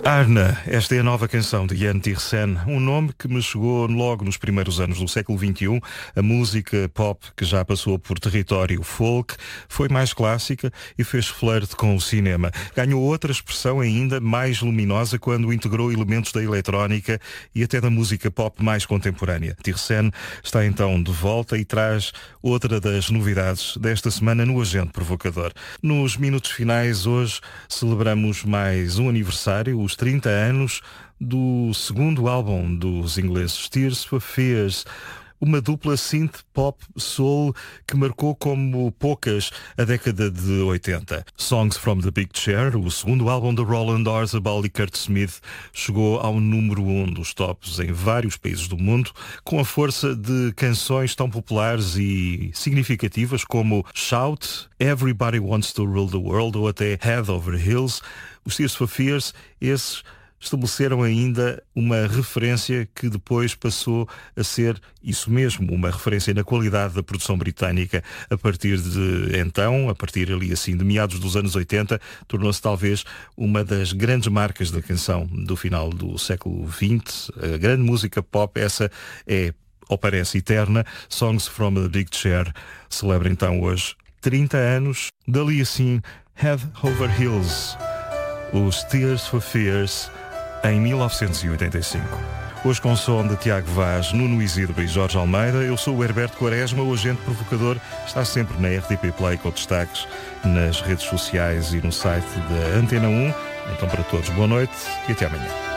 Arna, esta é a nova canção de Jan Tiersen, um nome que me chegou logo nos primeiros anos do século XXI. A música pop, que já passou por território folk, foi mais clássica e fez flerte com o cinema. Ganhou outra expressão ainda mais luminosa quando integrou elementos da eletrónica e até da música pop mais contemporânea. Tiersen está então de volta e traz outra das novidades desta semana no Agente Provocador. Nos minutos finais, hoje, celebramos mais um aniversário, os 30 anos do segundo álbum dos ingleses Tears for Fears, uma dupla synth-pop soul que marcou como poucas a década de 80. Songs from the Big Chair, o segundo álbum de Roland Orzabal e Kurt Smith, chegou ao número 1 dos tops em vários países do mundo, com a força de canções tão populares e significativas como Shout, Everybody Wants to Rule the World ou até Head Over Heels. Os Tears for Fears, esses estabeleceram ainda uma referência que depois passou a ser isso mesmo, uma referência na qualidade da produção britânica. A partir de então, a partir ali assim de meados dos anos 80, tornou-se talvez uma das grandes marcas da canção do final do século XX. A grande música pop, essa é, ou parece, eterna. Songs from the Big Chair celebra então hoje 30 anos. Dali assim, Head Over Heels, os Tears for Fears, em 1985. Hoje com o som de Tiago Vaz, Nuno Isidro e Jorge Almeida. Eu sou o Herberto Quaresma. O Agente Provocador está sempre na RTP Play com destaques nas redes sociais e no site da Antena 1. Então para todos, boa noite e até amanhã.